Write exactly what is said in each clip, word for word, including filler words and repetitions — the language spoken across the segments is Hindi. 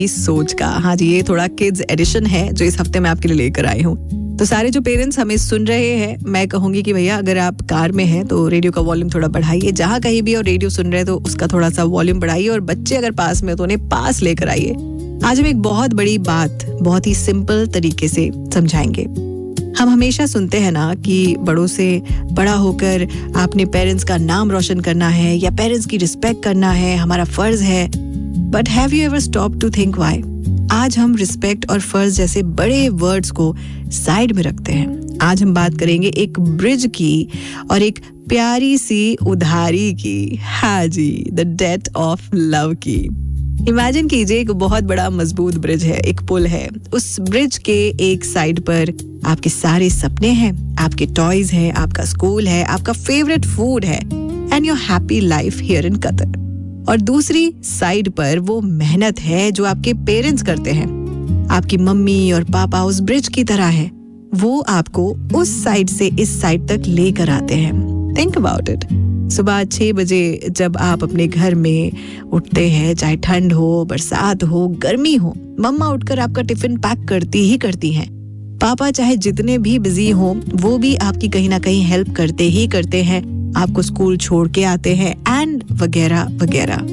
इस सोच का। हाँ जी, ये थोड़ा किड्स एडिशन है जो इस हफ्ते मैं आपके लिए लेकर आई हूँ। तो सारे जो पेरेंट्स हमें सुन रहे हैं, मैं कहूंगी कि भैया अगर आप कार में हैं तो रेडियो का वॉल्यूम थोड़ा बढ़ाइए, जहां कहीं भी और रेडियो सुन रहे हैं तो उसका थोड़ा सा वॉल्यूम बढ़ाइए, और बच्चे अगर पास में तो उन्हें पास लेकर आइए। आज हम एक बहुत बड़ी बात बहुत ही सिंपल तरीके से समझाएंगे। हम हमेशा सुनते हैं ना कि बड़ों से बड़ा होकर आपने पेरेंट्स का नाम रोशन करना है या पेरेंट्स की रिस्पेक्ट करना है, हमारा फर्ज है। But have you ever stop to think why? आज हम रिस्पेक्ट और फर्ज जैसे बड़े वर्ड्स को साइड में रखते हैं। आज हम बात करेंगे एक ब्रिज की और एक प्यारी सी उधारी की। हाँ जी, द डेट ऑफ लव की। इमेजिन कीजिए एक बहुत बड़ा मजबूत ब्रिज है, एक पुल है। उस ब्रिज के एक साइड पर आपके सारे सपने हैं, आपके टॉयज हैं, आपका स्कूल है, आपका फेवरेट फूड है, and your happy life here in Qatar. और दूसरी साइड पर वो मेहनत है जो आपके पेरेंट्स करते हैं। आपकी मम्मी और पापा उस ब्रिज की तरह हैं। वो आपको उस साइड से इस साइड तक लेकर आते हैं। Think about it. सुबह छह बजे जब आप अपने घर में उठते हैं, चाहे ठंड हो, बरसात हो, गर्मी हो, मम्मा उठकर आपका टिफिन पैक करती ही करती हैं। पापा चाहे जितने भी बिजी हो, वो भी आपकी कहीं ना कहीं हेल्प करते ही करते हैं, आपको स्कूल छोड़ के आते हैं, एंड वगैरह वगैरह।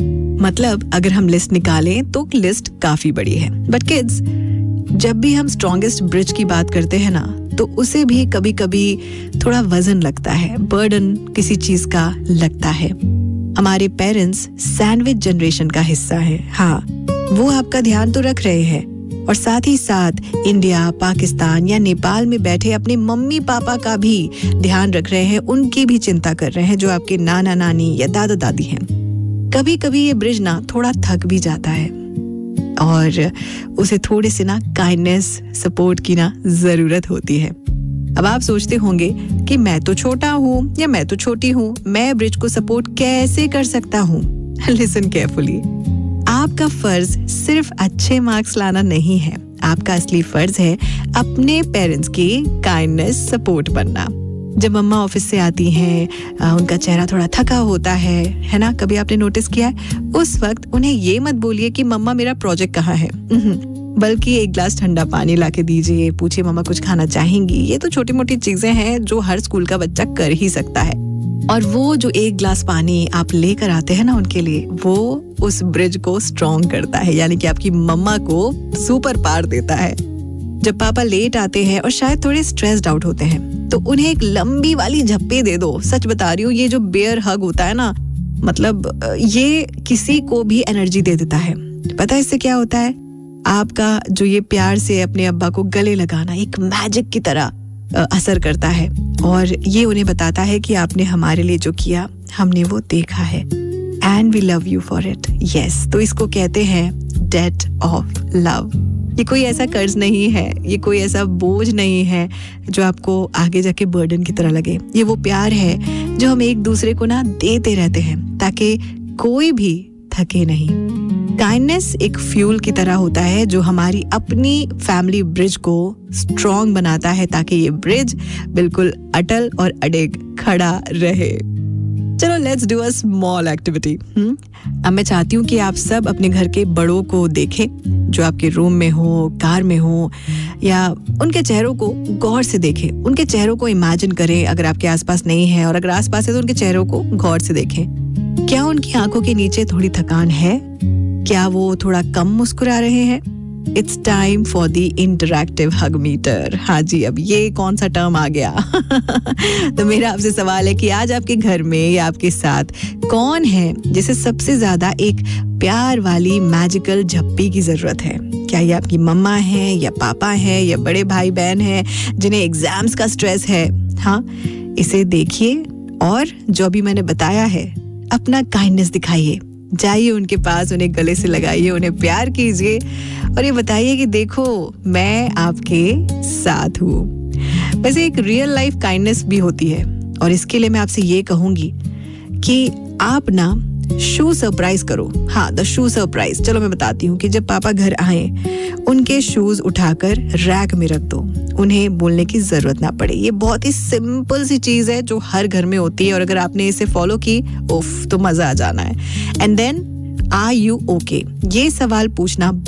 मतलब अगर हम लिस्ट निकालें तो लिस्ट काफी बड़ी है। बट किड्स, जब भी हम स्ट्रॉन्गेस्ट ब्रिज की बात करते हैं ना, तो उसे भी कभी कभी थोड़ा वजन लगता है, बर्डन किसी चीज का लगता है। हमारे पेरेंट्स सैंडविच जनरेशन का हिस्सा है। हाँ, वो आपका ध्यान तो रख रहे हैं, और साथ ही साथ इंडिया, पाकिस्तान या नेपाल में बैठे अपने मम्मी पापा का भी ध्यान रख रहे हैं, उनकी भी चिंता कर रहे हैं, जो आपके नाना नानी या दादा दादी हैं। कभी कभी ये ब्रिज ना थोड़ा थक भी जाता है, और उसे थोड़े से ना काइंडनेस, सपोर्ट की ना जरूरत होती है। अब आप सोचते होंगे कि मैं तो छोटा हूँ या मैं तो छोटी हूँ, मैं ब्रिज को सपोर्ट कैसे कर सकता हूँ? Listen carefully. आपका फर्ज सिर्फ अच्छे मार्क्स लाना नहीं है। आपका असली फर्ज है अपने पेरेंट्स की काइंडनेस, सपोर्ट बनना। जब मम्मा ऑफिस से आती हैं, उनका चेहरा थोड़ा थका होता है है ना? कभी आपने नोटिस किया है? उस वक्त उन्हें ये मत बोलिए कि मम्मा मेरा प्रोजेक्ट कहाँ है, बल्कि एक ग्लास ठंडा पानी ला के दीजिए, पूछिए मम्मा कुछ खाना चाहेंगी। ये तो छोटी मोटी चीजें हैं जो हर स्कूल का बच्चा कर ही सकता है। और वो जो एक ग्लास पानी आप लेकर आते हैं ना उनके लिए, वो उस ब्रिज को स्ट्रॉन्ग करता है, यानी कि आपकी मम्मा को सुपर पावर देता है। जब पापा लेट आते हैं और शायद थोड़े स्ट्रेस्ड आउट होते हैं, तो उन्हें एक लंबी वाली झप्पी दे दो। सच बता रही हूँ, ये जो बेयर हग होता है ना, मतलब ये किसी को भी एनर्जी दे देता है। पता है इससे क्या होता है? आपका जो ये प्यार से अपने अब्बा को गले लगाना एक मैजिक की तरह असर करता है, और ये उन्हें बताता है कि आपने हमारे लिए जो किया, हमने वो देखा है, and we love you for it. Yes, तो इसको कहते हैं डेट ऑफ लव। ये कोई ऐसा कर्ज नहीं है, ये कोई ऐसा बोझ नहीं है जो आपको आगे जाके बर्डन की तरह लगे। ये वो प्यार है जो हम एक दूसरे को ना देते रहते हैं, ताकि कोई भी थके नहीं। काइंडनेस एक फ्यूल की तरह होता है जो हमारी अपनी फैमिली ब्रिज को स्ट्रॉन्ग बनाता है, ताकि ये ब्रिज बिल्कुल अटल और अडिग खड़ा रहे। चलो let's do a small activity. अब मैं चाहती हूँ कि आप सब अपने घर के बड़ों को देखें, जो आपके रूम में हो, कार में हो, या उनके चेहरों को गौर से देखें। उनके चेहरों को इमेजिन करें, अगर आपके आसपास नहीं है, और अगर आसपास है तो उनके चेहरों को गौर से देखें। क्या उनकी आंखों के नीचे थोड़ी थकान है? क्या वो थोड़ा कम मुस्कुरा रहे हैं? It's time for the interactive hug metre. हाँ जी, अब ये कौन सा टर्म आ गया? तो मेरा आपसे सवाल है कि आज आपके घर में या आपके साथ कौन है जिसे सबसे ज्यादा एक प्यार वाली मैजिकल झप्पी की जरूरत है? क्या ये आपकी मम्मा है, या पापा है, या बड़े भाई बहन है जिन्हें एग्जाम्स का स्ट्रेस है? हाँ, इसे देखिए, और जो भी मैंने बताया है, अपना काइंडनेस दिखाइए। जाइए उनके पास, उन्हें गले से लगाइए, उन्हें प्यार कीजिए, और ये बताइए कि देखो मैं आपके साथ हूँ। वैसे एक रियल लाइफ काइंडनेस भी होती है, और इसके लिए मैं आपसे ये कहूंगी कि आप ना शू सरप्राइज करो। हाँ, द शू सरप्राइज। चलो मैं बताती हूँ कि जब पापा घर आए, उनके शूज उठाकर रैक में रख दो, उन्हें बोलने की जरूरत ना पड़े। ये बहुत ही सिंपल सी चीज है जो हर घर में होती है, और अगर आपने इसे फॉलो की, उफ, तो मजा आ जाना है। And then, are you okay? ये सवाल पूछना